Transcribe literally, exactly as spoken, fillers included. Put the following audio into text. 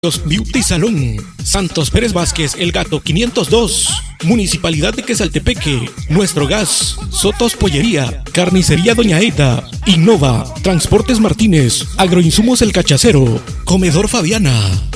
Beauty Salón, Santos Pérez Vázquez, El Gato quinientos dos, Municipalidad de Quesaltepeque, Nuestro Gas, Sotos Pollería, Carnicería Doña Eita, Innova, Transportes Martínez, Agroinsumos El Cachacero, Comedor Fabiana.